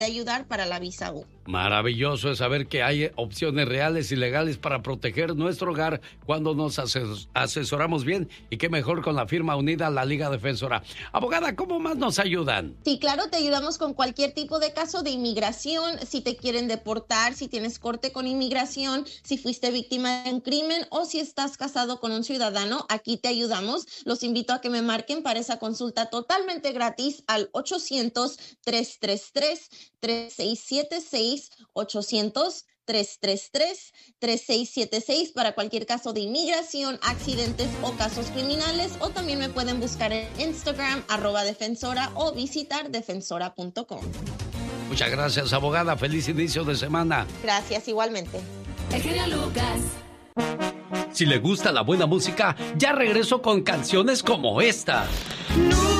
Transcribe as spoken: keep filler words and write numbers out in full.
ayudar para la visa U. Maravilloso es saber que hay opciones reales y legales para proteger nuestro hogar cuando nos ases- asesoramos bien, y qué mejor con la firma unida, la Liga Defensora. Abogada, ¿cómo más nos ayudan? Sí, claro, te ayudamos con cualquier tipo de caso de inmigración, si te quieren deportar, si tienes corte con inmigración, si fuiste víctima de un crimen o si estás casado con un ciudadano, aquí te ayudamos. Los invito a que me marquen para esa consulta totalmente gratis al ochocientos, tres tres tres, tres seis siete seis, ochocientos, tres tres tres, tres seis siete seis para cualquier caso de inmigración, accidentes o casos criminales, o también me pueden buscar en Instagram, arroba defensora, o visitar defensora punto com. Muchas gracias, abogada. Feliz inicio de semana. Gracias, igualmente. El genio Lucas. Si le gusta la buena música, ya regreso con canciones como esta. No.